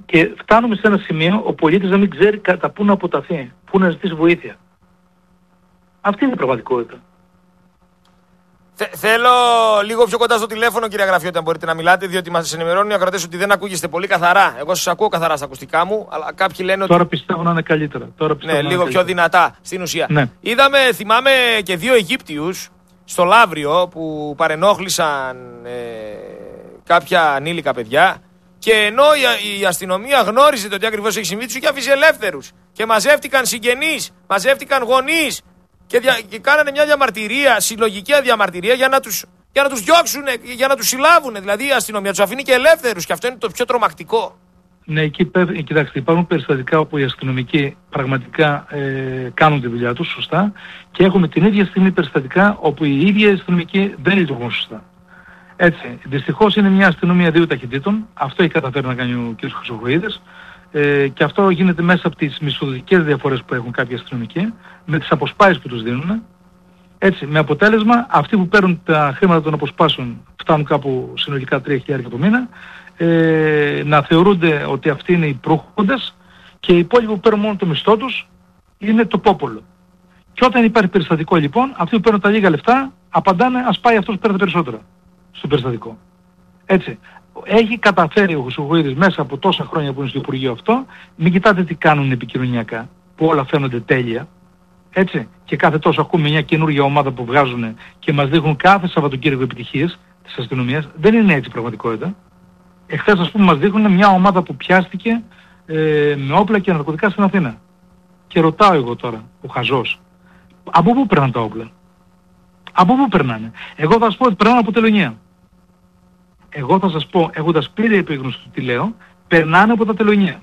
Και φτάνουμε σε ένα σημείο ο πολίτης να μην ξέρει κατά πού να αποταθεί, πού να ζητήσει βοήθεια. Αυτή είναι η πραγματικότητα. Θέλω λίγο πιο κοντά στο τηλέφωνο, κύριε Γραφιώτη, αν μπορείτε να μιλάτε, διότι μας ενημερώνουν οι ακροατές ότι δεν ακούγεστε πολύ καθαρά. Εγώ σας ακούω καθαρά στα ακουστικά μου, αλλά κάποιοι λένε ότι. Τώρα πιστεύω να είναι καλύτερα. Ναι, λίγο πιο δυνατά στην ουσία. Ναι. Είδαμε, θυμάμαι και 2 Αιγύπτιους στο Λαύριο που παρενόχλησαν κάποια ανήλικα παιδιά. Και ενώ η αστυνομία γνώριζε το τι ακριβώς έχει συμβεί, τους είχε αφήσει ελεύθερους. Και μαζεύτηκαν συγγενείς, μαζεύτηκαν γονείς και κάνανε μια διαμαρτυρία, συλλογική διαμαρτυρία για να τους διώξουν, για να τους συλλάβουν. Δηλαδή η αστυνομία τους αφήνει και ελεύθερους και αυτό είναι το πιο τρομακτικό. Ναι, κοιτάξτε, υπάρχουν περιστατικά όπου οι αστυνομικοί πραγματικά κάνουν τη δουλειά τους σωστά και έχουμε την ίδια στιγμή περιστατικά όπου οι ίδιοι αστυνομικοί δεν λειτουργούν σωστά. Έτσι, δυστυχώς είναι μια αστυνομία 2 ταχυτήτων, αυτό έχει καταφέρει να κάνει ο κ. Χρυσοχοΐδης και αυτό γίνεται μέσα από τις μισθοδοτικές διαφορές που έχουν κάποιοι αστυνομικοί, με τις αποσπάσεις που τους δίνουν. Έτσι, με αποτέλεσμα αυτοί που παίρνουν τα χρήματα των αποσπάσεων φτάνουν κάπου συνολικά 3.000 το μήνα, να θεωρούνται ότι αυτοί είναι οι προχόντες και οι υπόλοιποι που παίρνουν μόνο το μισθό τους είναι το πόπολο. Και όταν υπάρχει περιστατικό λοιπόν, αυτοί που παίρνουν τα λίγα λεφτά απαντάνε ας πάει αυτός που παίρνει τα περισσότερα στο περιστατικό. Έτσι. Έχει καταφέρει ο Χρυσοχοΐδης μέσα από τόσα χρόνια που είναι στο Υπουργείο αυτό, μην κοιτάτε τι κάνουν επικοινωνιακά, που όλα φαίνονται τέλεια. Έτσι. Και κάθε τόσο ακούμε μια καινούργια ομάδα που βγάζουν και μας δείχνουν κάθε Σαββατοκύριακο επιτυχίες της αστυνομίας. Δεν είναι έτσι η πραγματικότητα. Εχθές ας πούμε μας δείχνουν μια ομάδα που πιάστηκε με όπλα και ναρκωτικά στην Αθήνα. Και ρωτάω εγώ τώρα, ο χαζός, από πού περνάνε τα όπλα? Από πού περνάνε? Εγώ θα σας πω ότι περνάνε από τελωνία. Εγώ θα σας πω, έχοντας πλήρη επίγνωση του τι λέω, περνάνε από τα τελωνία.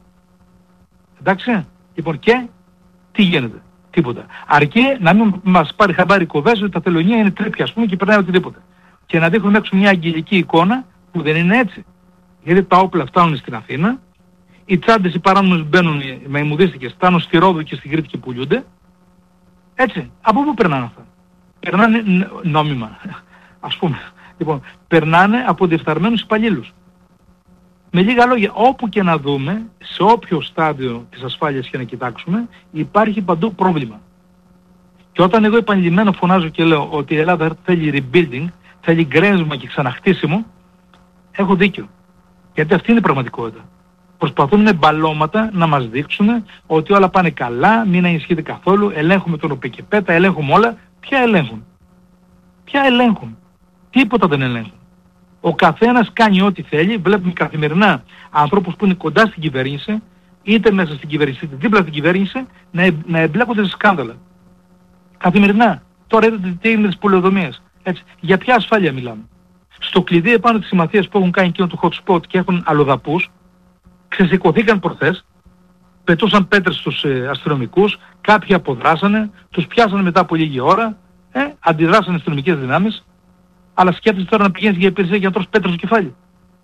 Εντάξει? Λοιπόν και τι γίνεται? Τίποτα. Αρκεί να μην μας πάρει χαμπάρι κοβές ότι τα τελωνία είναι τρίπια ας πούμε και περνάει οτιδήποτε. Και να δείχνουν έξω μια αγγελική εικόνα που δεν είναι έτσι. Γιατί τα όπλα φτάνουν στην Αθήνα, οι τσάντες οι παράνομες μπαίνουν με ημουδίστικες, φτάνουν στη Ρόδο και στην Κρήτη και πουλιούνται. Έτσι. Από πού περνάνε αυτά? Περνάνε νόμιμα, ας πούμε. Λοιπόν, περνάνε από διεφθαρμένους υπαλλήλους. Με λίγα λόγια, όπου και να δούμε, σε όποιο στάδιο της ασφάλειας και να κοιτάξουμε, υπάρχει παντού πρόβλημα. Και όταν εγώ επανειλημμένα φωνάζω και λέω ότι η Ελλάδα θέλει rebuilding, θέλει γκρέμισμα και ξαναχτίσιμο, έχω δίκιο. Γιατί αυτή είναι η πραγματικότητα. Προσπαθούν με μπαλώματα να μας δείξουν ότι όλα πάνε καλά, μην ανησυχείτε καθόλου, ελέγχουμε τον ΟΠΕΚΕΠΕ, τα ελέγχουμε όλα. Ποια ελέγχουν? Ποια ελέγχουν? Τίποτα δεν ελέγχουν. Ο καθένας κάνει ό,τι θέλει, βλέπουμε καθημερινά ανθρώπους που είναι κοντά στην κυβέρνηση, είτε μέσα στην κυβέρνηση, είτε δίπλα στην κυβέρνηση, να εμπλέκονται σε σκάνδαλα. Καθημερινά. Τώρα είδατε τι έγινε με τις πολεοδομίες. Έτσι. Για ποια ασφάλεια μιλάμε? Στο κλειδί επάνω της συμμαθίας που έχουν κάνει εκείνο το hot spot και έχουν αλλοδαπούς, ξεσηκωθήκαν προχθές, πετούσαν πέτρες στους αστυνομικούς, κάποιοι αποδράσανε, τους πιάσανε μετά από λίγη ώρα, αντιδράσανε αστυνομικές δυνάμεις, αλλά σκέφτεσαι τώρα να πηγαίνεις για υπηρεσία και να τρως πέτρα στο κεφάλι.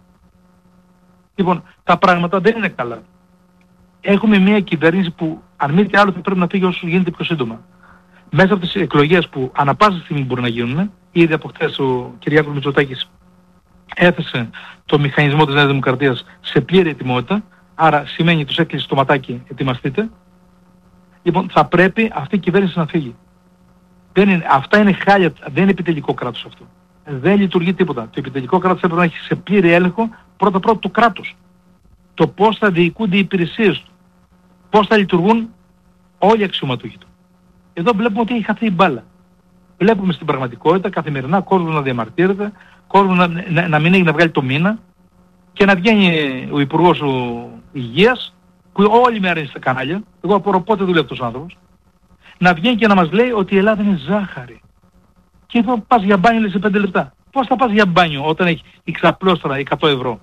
Λοιπόν, τα πράγματα δεν είναι καλά. Έχουμε μια κυβέρνηση που αν μη τι άλλο θα πρέπει να φύγει όσο γίνεται πιο σύντομα. Μέσα από τις εκλογές που ανα πάσα στιγμή μπορούν να γίνουν, ήδη από χθες ο Κυριάκος Μητσοτάκης έθεσε το μηχανισμό της Νέας Δημοκρατίας σε πλήρη ετοιμότητα, άρα σημαίνει τους έκλεισε το ματάκι, ετοιμαστείτε. Λοιπόν, θα πρέπει αυτή η κυβέρνηση να φύγει. Αυτά είναι χάλια, δεν είναι επιτελικό κράτος αυτό. Δεν λειτουργεί τίποτα. Το επιτελικό κράτος έπρεπε να έχει σε πλήρη έλεγχο πρώτα το κράτος. Το πώς θα διοικούνται οι υπηρεσίες του. Πώς θα λειτουργούν όλοι οι αξιωματούχοι του. Εδώ βλέπουμε ότι έχει χαθεί η μπάλα. Βλέπουμε στην πραγματικότητα καθημερινά κόσμο να διαμαρτύρεται, κόσμο να μην έχει να βγάλει το μήνα και να βγαίνει ο Υπουργός Υγείας, που όλη μέρα είναι στα κανάλια, εγώ απορώ πότε δουλεύει αυτός ο άνθρωπος, να βγαίνει και να μας λέει ότι η Ελλάδα είναι ζάχαρη. Και εδώ πας για μπάνιο λέει σε 5 λεπτά. Πώς θα πας για μπάνιο όταν έχει εξαπλώστρα 100 ευρώ?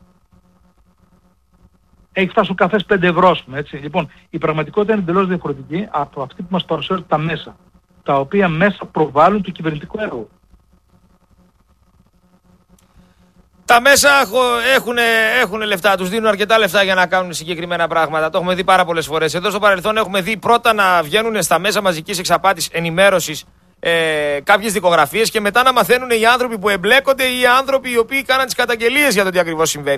Έχει φτάσει ο καφές 5 ευρώ, ας πούμε, έτσι. Λοιπόν, η πραγματικότητα είναι εντελώς διαφορετική από αυτή που μας παρουσιάζουν τα μέσα, τα οποία μέσα προβάλλουν το κυβερνητικό έργο. Τα μέσα έχουν λεφτά, τους δίνουν αρκετά λεφτά για να κάνουν συγκεκριμένα πράγματα. Το έχουμε δει πάρα πολλές φορές. Εδώ στο παρελθόν έχουμε δει πρώτα να βγαίνουν στα μέσα μαζικής εξαπάτης ενημέρωσης κάποιες δικογραφίες και μετά να μαθαίνουν οι άνθρωποι που εμπλέκονται ή οι άνθρωποι οι οποίοι κάναν τις καταγγελίες για το τι ακριβώς συμβαίνει.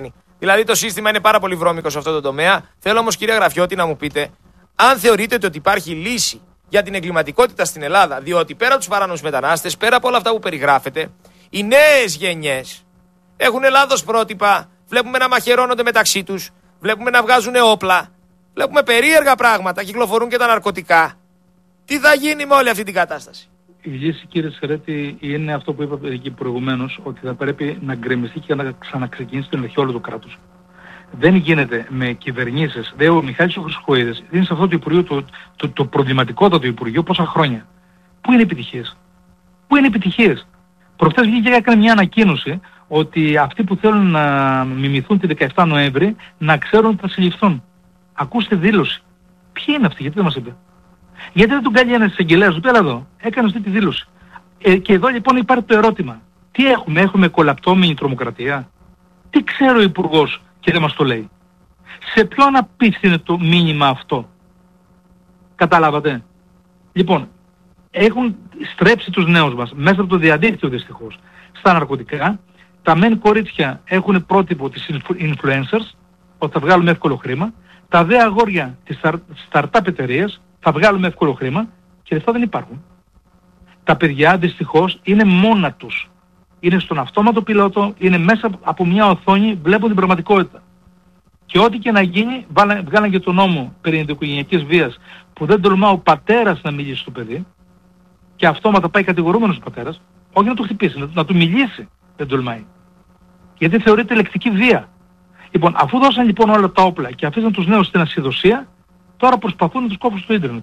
Δηλαδή το σύστημα είναι πάρα πολύ βρώμικο σε αυτό το τομέα. Θέλω όμως, κύριε Γραφιώτη, να μου πείτε αν θεωρείτε ότι υπάρχει λύση για την εγκληματικότητα στην Ελλάδα. Διότι πέρα από τους παράνομους μετανάστες, πέρα από όλα αυτά που περιγράφετε, οι νέες γενιές έχουν λάθος πρότυπα. Βλέπουμε να μαχαιρώνονται μεταξύ τους. Βλέπουμε να βγάζουν όπλα. Βλέπουμε περίεργα πράγματα. Κυκλοφορούν και τα ναρκωτικά. Τι θα γίνει με όλη αυτή την κατάσταση? Η λύση, κύριε Σερέτη, είναι αυτό που είπα εκεί προηγουμένως, ότι θα πρέπει να γκρεμιστεί και να ξαναξεκινήσει την ελεγχή όλου του κράτους. Δεν γίνεται με κυβερνήσεις. Ο Μιχάλης ο Χρυσοχοΐδης είναι σε αυτό το Υπουργείο, το προβληματικότατο Υπουργείο, πόσα χρόνια. Πού είναι επιτυχίες? Πού είναι επιτυχίες? Προχθές βγήκε και έκανε μια ανακοίνωση ότι αυτοί που θέλουν να μιμηθούν τη 17 Νοέμβρη να ξέρουν ότι θα συλληφθούν. Ακούστε δήλωση. Ποιοι είναι αυτοί, γιατί δεν μας είπε? Γιατί δεν τον κάνει ένας εισαγγελέας, του πει, έλα εδώ, έκανε αυτή τη δήλωση. Και εδώ λοιπόν υπάρχει το ερώτημα. Τι έχουμε κολαπτώμενη τρομοκρατία? Τι ξέρει ο Υπουργός και δεν μας το λέει? Σε ποιον απίθυνε το μήνυμα αυτό? Καταλάβατε? Λοιπόν, έχουν στρέψει τους νέους μας μέσα από το διαδίκτυο δυστυχώς στα ναρκωτικά. Τα μεν κορίτσια έχουν πρότυπο τις influencers, ότι θα βγάλουμε εύκολο χρήμα. Τα δε αγόρια τις startup εταιρείες θα βγάλουμε εύκολο χρήμα και λεφτά δεν υπάρχουν. Τα παιδιά δυστυχώς είναι μόνα τους. Είναι στον αυτόματο πιλότο, είναι μέσα από μια οθόνη, βλέπουν την πραγματικότητα. Και ό,τι και να γίνει, βγάλαν και τον νόμο περί ενδοοικογενειακής βίας, που δεν τολμά ο πατέρας να μιλήσει στο παιδί, και αυτόματα πάει κατηγορούμενος ο πατέρας, όχι να του χτυπήσει, να του μιλήσει, δεν τολμάει. Γιατί θεωρείται λεκτική βία. Λοιπόν, αφού δώσαν λοιπόν όλα τα όπλα και αφήσαν τους νέους στην ασυδοσία, τώρα προσπαθούν να τους κόψουν στο ίντερνετ.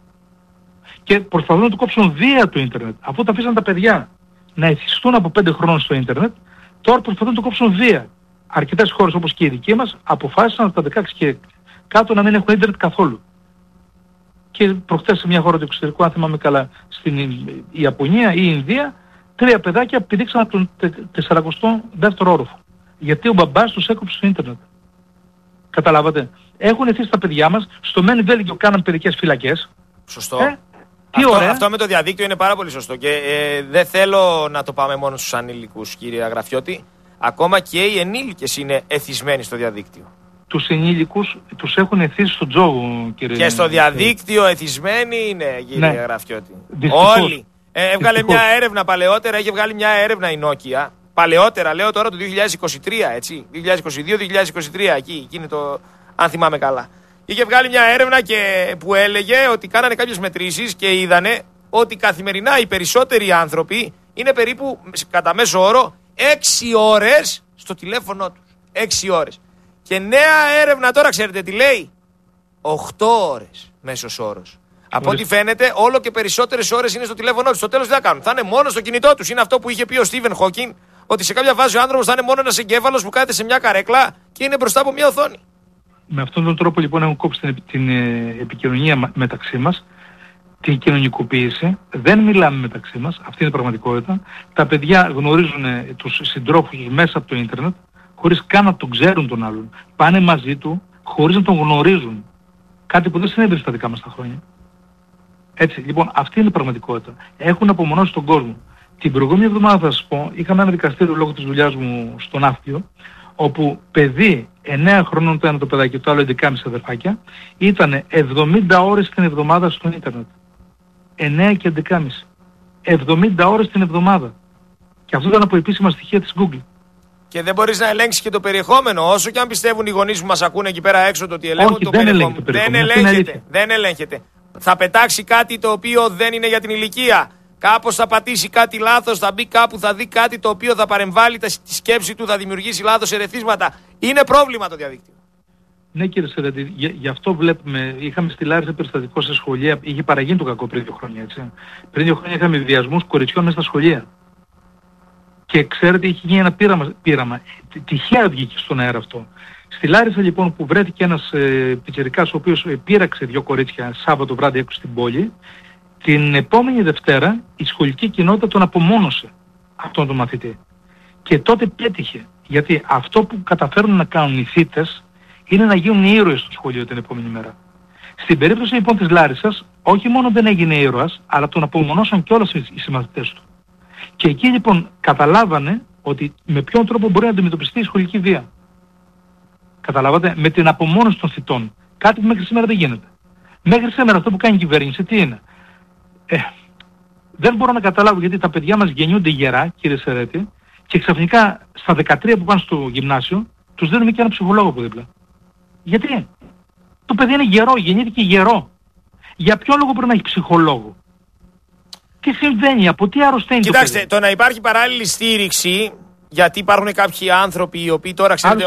Και προσπαθούν να του κόψουν βία το ίντερνετ. Αφού τα αφήσαν τα παιδιά να εθιστούν από 5 χρόνων στο ίντερνετ, τώρα προσπαθούν να το κόψουν βία. Αρκετές χώρες όπως και η δική μας αποφάσισαν από τα 16 και κάτω να μην έχουν ίντερνετ καθόλου. Και προχτές σε μια χώρα του εξωτερικού, αν θυμάμαι καλά, στην Ιαπωνία ή η Ινδία, 3 παιδάκια πηδήξαν από τον 42ο όροφο. Γιατί ο μπαμπάς τους έκοψε στο ίντερνετ. Καταλάβατε? Έχουν εθίσει τα παιδιά μας, στο Μεν Βέλγιο κάναν παιδικές φυλακές. Σωστό. Αυτό με το διαδίκτυο είναι πάρα πολύ σωστό και δεν θέλω να το πάμε μόνο στους ανήλικους, κύριε Γραφιώτη. Ακόμα και οι ενήλικες είναι εθισμένοι στο διαδίκτυο. Τους ενήλικους τους έχουν εθίσει στο τζόγο, κύριε. Και στο διαδίκτυο εθισμένοι είναι, κύριε Γραφιώτη. Δυστυχώς. Όλοι. Έβγαλε μια έρευνα παλαιότερα, είχε βγάλει μια έρευνα η Nokia. Παλαιότερα, λέω τώρα το 2023, έτσι. 2022-2023, εκεί είναι το, αν θυμάμαι καλά. Είχε βγάλει μια έρευνα που έλεγε ότι κάνανε κάποιες μετρήσεις και είδανε ότι καθημερινά οι περισσότεροι άνθρωποι είναι περίπου κατά μέσο όρο 6 ώρες στο τηλέφωνο τους. 6 ώρες. Και νέα έρευνα τώρα, ξέρετε τι λέει? 8 ώρες μέσος όρος. Από ό,τι φαίνεται, όλο και περισσότερες ώρες είναι στο τηλέφωνο τους. Στο τέλος τι θα κάνουν? Θα είναι μόνο στο κινητό τους. Είναι αυτό που είχε πει ο Στίβεν Χόκινγκ, ότι σε κάποια φάση ο άνθρωπος θα είναι μόνο ένας εγκέφαλος που κάθεται σε μια καρέκλα και είναι μπροστά από μια οθόνη. Με αυτόν τον τρόπο λοιπόν έχουν κόψει την επικοινωνία μεταξύ μας, την κοινωνικοποίηση. Δεν μιλάμε μεταξύ μας, αυτή είναι η πραγματικότητα. Τα παιδιά γνωρίζουν τους συντρόφους τους μέσα από το ίντερνετ, χωρίς καν να τον ξέρουν τον άλλον. Πάνε μαζί του χωρίς να τον γνωρίζουν. Κάτι που δεν συνέβη στα δικά μας τα χρόνια. Έτσι, λοιπόν, αυτή είναι η πραγματικότητα. Έχουν απομονώσει τον κόσμο. Την προηγούμενη εβδομάδα θα σας πω, είχαμε ένα δικαστήριο λόγω της δουλειάς μου στο Ναύπλιο, όπου παιδί 9 χρονών το ένα το παιδάκι, το άλλο 11,5 αδερφάκια, ήταν 70 ώρες την εβδομάδα στο ίντερνετ. 9 και 11,5. 70 ώρες την εβδομάδα. Και αυτό ήταν από επίσημα στοιχεία της Google. Και δεν μπορείς να ελέγξεις και το περιεχόμενο, όσο και αν πιστεύουν οι γονείς που μας ακούνε εκεί πέρα έξω το ότι ελέγχουν. Όχι, το δεν περιεχόμενο. Δεν ελέγχεται. ελέγχεται. Θα πετάξει κάτι το οποίο δεν είναι για την ηλικία. Κάπως θα πατήσει κάτι λάθος, θα μπει κάπου, θα δει κάτι το οποίο θα παρεμβάλλει τη σκέψη του, θα δημιουργήσει λάθος ερεθίσματα. Είναι πρόβλημα το διαδίκτυο. Ναι, κύριε Σερέτη, γι' αυτό βλέπουμε, είχαμε στη Λάρισα περιστατικό σε σχολεία, είχε παραγίνει το κακό πριν 2 χρόνια, έτσι. Πριν 2 χρόνια είχαμε βιασμούς κοριτσιών μέσα στα σχολεία. Και ξέρετε, είχε γίνει ένα πείραμα. Τυχαία βγήκε στον αέρα αυτό. Στη Λάρισα λοιπόν που βρέθηκε ένας πιτσιρικάς ο οποίος πείραξε 2 κορίτσια Σάββατο βράδυ έξω στην πόλη, την επόμενη Δευτέρα η σχολική κοινότητα τον απομόνωσε αυτόν τον μαθητή. Και τότε πέτυχε. Γιατί αυτό που καταφέρουν να κάνουν οι θύτες είναι να γίνουν ήρωες στο σχολείο την επόμενη μέρα. Στην περίπτωση λοιπόν της Λάρισσας, όχι μόνο δεν έγινε ήρωας, αλλά τον απομονώσαν κιόλας οι συμμαθητές του. Και εκεί λοιπόν καταλάβανε ότι με ποιον τρόπο μπορεί να αντιμετωπιστεί η σχολική βία. Καταλάβατε, με την απομόνωση των θητών. Κάτι που μέχρι σήμερα δεν γίνεται. Μέχρι σήμερα αυτό που κάνει η κυβέρνηση τι είναι? Δεν μπορώ να καταλάβω γιατί τα παιδιά μας γεννιούνται γερά, κύριε Σερέτη, και ξαφνικά στα 13 που πάνε στο γυμνάσιο τους δίνουμε και ένα ψυχολόγο από δίπλα. Γιατί? Το παιδί είναι γερό, γεννήθηκε γερό. Για ποιο λόγο πρέπει να έχει ψυχολόγο? Τι συμβαίνει, από τι αρρωσταίνει? Κοιτάξτε, το να υπάρχει παράλληλη στήριξη, γιατί υπάρχουν κάποιοι άνθρωποι οι οποίοι τώρα ξέρετε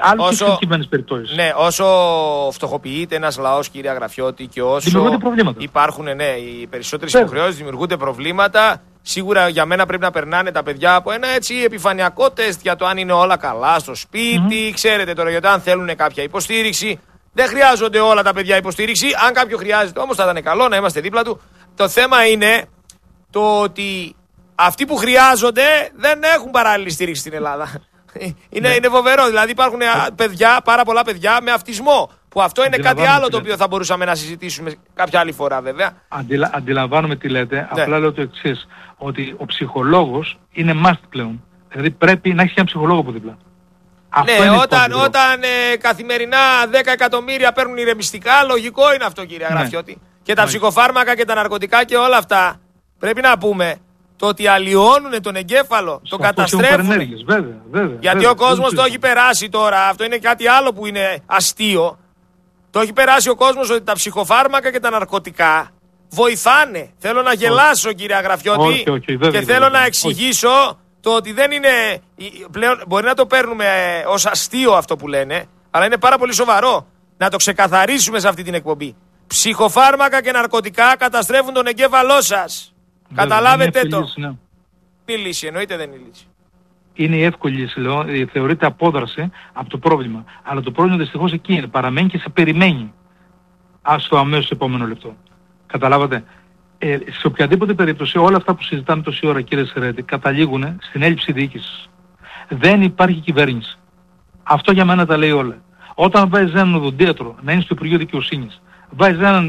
όσο φτωχοποιείται ένας λαός, κύριε Αγραφιώτη, και όσο υπάρχουν οι περισσότερες υποχρεώσεις, δημιουργούνται προβλήματα. Σίγουρα για μένα πρέπει να περνάνε τα παιδιά από ένα έτσι επιφανειακό τεστ για το αν είναι όλα καλά στο σπίτι. Ξέρετε τώρα, γιατί αν θέλουν κάποια υποστήριξη, δεν χρειάζονται όλα τα παιδιά υποστήριξη. Αν κάποιο χρειάζεται όμως θα ήταν καλό να είμαστε δίπλα του. Το θέμα είναι το ότι αυτοί που χρειάζονται δεν έχουν παράλληλη στήριξη στην Ελλάδα. Είναι φοβερό. Δηλαδή υπάρχουν παιδιά, πάρα πολλά παιδιά με αυτισμό. Που αυτό είναι κάτι άλλο το οποίο θα μπορούσαμε να συζητήσουμε κάποια άλλη φορά βέβαια. Αντιλαμβάνομαι τι λέτε. Απλά λέω το εξής. Ότι ο ψυχολόγος είναι must πλέον. Δηλαδή πρέπει να έχει ένα ψυχολόγο από δίπλα. Όταν καθημερινά 10 εκατομμύρια παίρνουν ηρεμιστικά, λογικό είναι αυτό, κύριε Αγραφιώτη. Και τα ψυχοφάρμακα και τα ναρκωτικά και όλα αυτά. Πρέπει να πούμε το ότι αλλοιώνουν τον εγκέφαλο, τον καταστρέφουν. Γιατί ο κόσμος το έχει περάσει τώρα. Αυτό είναι κάτι άλλο που είναι αστείο. Το έχει περάσει ο κόσμος ότι τα ψυχοφάρμακα και τα ναρκωτικά βοηθάνε. Θέλω να γελάσω, κύριε Αγραφιώτη, και θέλω να εξηγήσω το ότι δεν είναι. Πλέον μπορεί να το παίρνουμε ως αστείο αυτό που λένε, αλλά είναι πάρα πολύ σοβαρό. Να το ξεκαθαρίσουμε σε αυτή την εκπομπή. Ψυχοφάρμακα και ναρκωτικά καταστρέφουν τον εγκέφαλό σας. Καταλάβετε το. Λύση, ναι. Είναι η λύση, εννοείται δεν είναι η λύση. Είναι η εύκολη λύση, λέω. Θεωρείται απόδραση από το πρόβλημα. Αλλά το πρόβλημα δυστυχώς εκεί είναι. Παραμένει και σε περιμένει. Στο αμέσως επόμενο λεπτό. Καταλάβατε. Σε οποιαδήποτε περίπτωση όλα αυτά που συζητάμε τόση ώρα, κύριε Σερέτη, καταλήγουν στην έλλειψη διοίκησης. Δεν υπάρχει κυβέρνηση. Αυτό για μένα τα λέει όλα. Όταν βάζεις έναν οδοντίατρο να είναι στο Υπουργείο Δικαιοσύνης, βάζεις έναν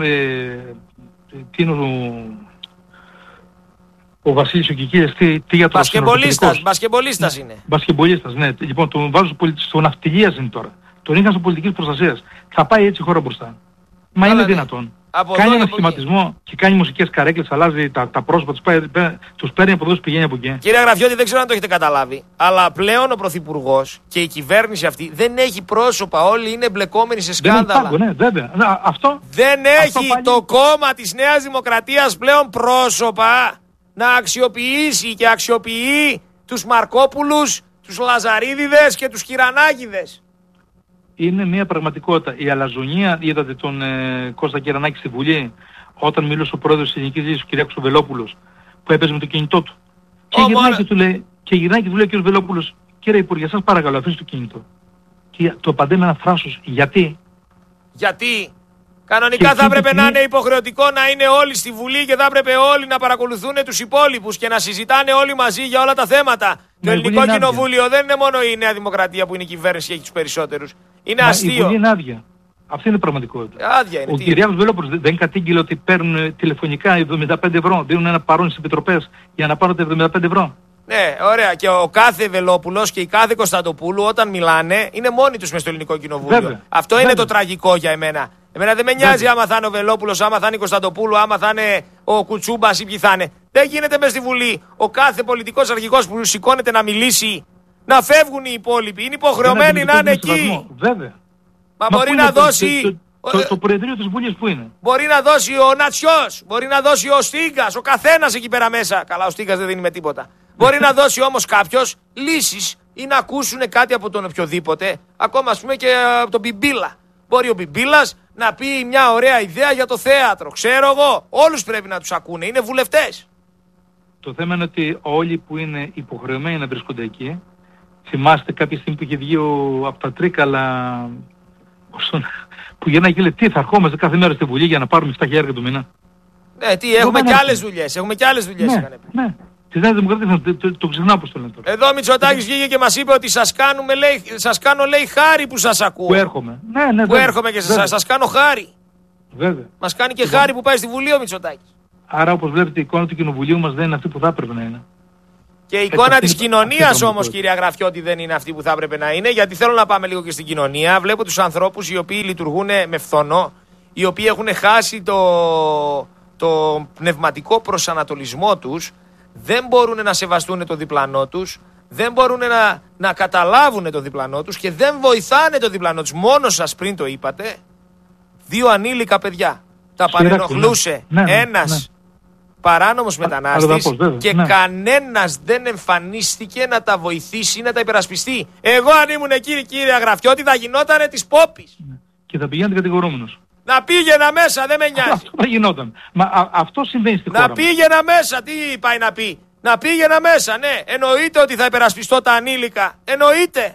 ο Βασίλης ο Κικίλιας, τι για το μπασκεμπολίστας είναι. Μπασκεμπολίστας, ναι. Λοιπόν, τον βάζουν στο ναυτιλίας είναι τώρα. Τον είχαν στο πολιτικής προστασίας. Θα πάει έτσι η χώρα μπροστά. Μα είναι δυνατόν? Κάνει ένα σχηματισμό και κάνει μουσικές καρέκλες, αλλάζει τα πρόσωπα, τους παίρνει από εδώ, τους πηγαίνει από εκεί. Κύριε Αγραφιώτη, δεν ξέρω αν το έχετε καταλάβει, αλλά πλέον ο Πρωθυπουργός και η κυβέρνηση αυτή δεν έχει πρόσωπα. Όλοι είναι εμπλεκόμενοι σε σκάνδαλα. Ναι, βέβαια. Δεν έχει το κόμμα της Νέας Δημοκρατίας πλέον πρόσωπα να αξιοποιήσει και αξιοποιεί τους Μαρκόπουλους, τους Λαζαρίδηδες και τους Κυρανάκηδες. Είναι μια πραγματικότητα. Η αλαζονία, είδατε τον Κώστα Κυρανάκη στη Βουλή, όταν μίλησε ο πρόεδρος της Ελληνικής Λύσης, ο κ. Βελόπουλος, που έπαιζε με το κινητό του. Και γυρνάει και του λέει ο κ. Βελόπουλος, κύριε Υπουργέ, σας παρακαλώ, αφήστε το κινητό. Και το απαντάει με ένα θράσος. Γιατί? Κανονικά θα έπρεπε να είναι υποχρεωτικό να είναι όλοι στη Βουλή και θα έπρεπε όλοι να παρακολουθούν τους υπόλοιπους και να συζητάνε όλοι μαζί για όλα τα θέματα. Το Ελληνικό Κοινοβούλιο δεν είναι μόνο η Νέα Δημοκρατία που είναι η κυβέρνηση και έχει τους περισσότερους. Είναι αστείο. Η Βουλή είναι άδεια. Αυτή είναι η πραγματικότητα. Άδεια είναι. Ο κ. Βελόπουλος δεν κατήγγειλε ότι παίρνουν τηλεφωνικά 75 ευρώ. Δίνουν ένα παρόν στις επιτροπές για να πάρουν τα 75 ευρώ. Ναι, ωραία. Και ο κάθε Βελόπουλος και η κάθε Κωνσταντοπούλου όταν μιλάνε είναι μόνοι τους μες στο Ελληνικό Κοινοβούλιο. Βέβαια. Αυτό είναι το τραγικό για εμένα. Εμένα δεν με νοιάζει άμα θα είναι ο Βελόπουλος, άμα θα είναι η Κωνσταντοπούλου, άμα θα είναι ο Κουτσούμπας ή ποιοι θα είναι. Δεν γίνεται μες στη Βουλή ο κάθε πολιτικός αρχηγός που σηκώνεται να μιλήσει να φεύγουν οι υπόλοιποι. Είναι υποχρεωμένοι να είναι εκεί. Βέβαια. Μα μπορεί να δώσει. Το Προεδρείο της Βουλής που είναι? Μπορεί να δώσει ο Νατσιός, μπορεί να δώσει ο Στίγκας, ο καθένας εκεί πέρα μέσα. Καλά, ο Στίγκας δεν δίνει με τίποτα. Μπορεί να δώσει όμως κάποιος λύσεις ή να ακούσουν κάτι από τον οποιοδήποτε, ακόμα ας πούμε και από τον Μπιμπίλα. Μπορεί ο Μπιμπίλας να πει μια ωραία ιδέα για το θέατρο. Ξέρω εγώ, όλους πρέπει να τους ακούνε, είναι βουλευτές. Το θέμα είναι ότι όλοι που είναι υποχρεωμένοι να βρίσκονται εκεί, θυμάστε κάποια στιγμή που είχε βγει από τα Τρίκαλα, που γυρνάει και λέει τι θα ερχόμαστε κάθε μέρα στη Βουλή για να πάρουμε 7.000 το μήνα. Έχουμε και άλλες δουλειές. Ναι. Της Νέας Δημοκρατίας το ξεχνάω πως το λένε τώρα. Εδώ ο Μητσοτάκης βγήκε και μας είπε ότι σας κάνω λέει χάρη που σας ακούω. Που έρχομαι. Ναι, που έρχομαι και σας κάνω χάρη. Βέβαια. Μας κάνει και χάρη που πάει στη Βουλή ο Μητσοτάκης. Άρα όπως βλέπετε η εικόνα του Κοινοβουλίου μας δεν είναι αυτή που θα έπρεπε να είναι. Και η εικόνα της κοινωνίας όμως, κύριε Γραφιώτη, δεν είναι αυτή που θα έπρεπε να είναι, γιατί θέλω να πάμε λίγο και στην κοινωνία. Βλέπω τους ανθρώπους οι οποίοι λειτουργούν με φθόνο, οι οποίοι έχουν χάσει το πνευματικό προσανατολισμό τους, δεν μπορούν να σεβαστούν το διπλανό τους, δεν μπορούν να καταλάβουν το διπλανό τους και δεν βοηθάνε το διπλανό τους. Μόνο σας πριν το είπατε, 2 ανήλικα παιδιά. Τα παρενοχλούσε ένας παράνομος μετανάστης και κανένας δεν εμφανίστηκε να τα βοηθήσει, να τα υπερασπιστεί. Εγώ αν ήμουν εκεί, κύριε Αγραφιώτη, θα γινότανε της πόπης. Και θα πηγαίνετε κατηγορούμενος. Να πήγαινα μέσα, δεν με νοιάζει. Αυτό θα γινόταν. Μα αυτό συμβαίνει στη χώρα. Να πήγαινα μέσα, τι πάει να πει. Να πήγαινα μέσα, ναι. Εννοείται ότι θα υπερασπιστώ τα ανήλικα. Εννοείται.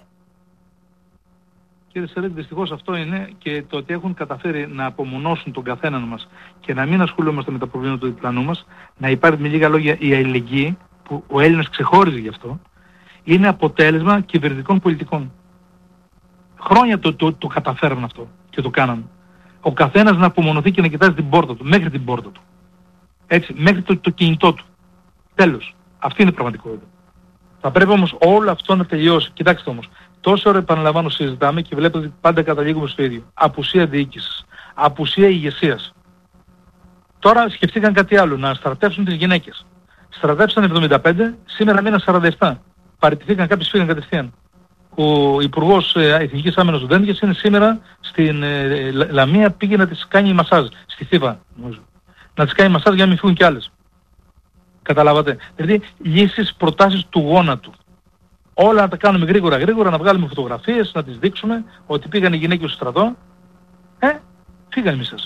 Κύριε Σερέτη, δυστυχώς αυτό είναι, και το ότι έχουν καταφέρει να απομονώσουν τον καθέναν μας και να μην ασχολούμαστε με τα προβλήματα του διπλανού μας, να υπάρχει με λίγα λόγια η αλληλεγγύη, που ο Έλληνας ξεχώριζε γι' αυτό, είναι αποτέλεσμα κυβερνητικών πολιτικών. Χρόνια το καταφέραν αυτό και το κάναν. Ο καθένας να απομονωθεί και να κοιτάζει την πόρτα του, μέχρι την πόρτα του. Έτσι, μέχρι το κινητό του. Τέλος. Αυτή είναι η πραγματικότητα. Θα πρέπει όμως όλο αυτό να τελειώσει. Κοιτάξτε όμως, τόσο ώρα επαναλαμβάνω συζητάμε και βλέπετε ότι πάντα καταλήγουμε στο ίδιο. Απουσία διοίκησης. Απουσία ηγεσίας. Τώρα σκεφτήκαν κάτι άλλο, να στρατεύσουν τις γυναίκες. Στρατεύσαν 75, σήμερα μείναν 47. Παραιτηθήκαν, κάποιοι φύγαν κατευθείαν. Ο Υπουργός Εθνικής Άμυνας του Δένδιας είναι σήμερα στην Λαμία, πήγε να τις κάνει μασάζ, στη Θήβα νομίζω. Να τις κάνει μασάζ για να μην φύγουν κι άλλες. Καταλάβατε. Δηλαδή λύσεις, προτάσεις του γόνατου. Όλα να τα κάνουμε γρήγορα, να βγάλουμε φωτογραφίες, να τις δείξουμε ότι πήγαν οι γυναίκες στο στρατό. Φύγανε μισές.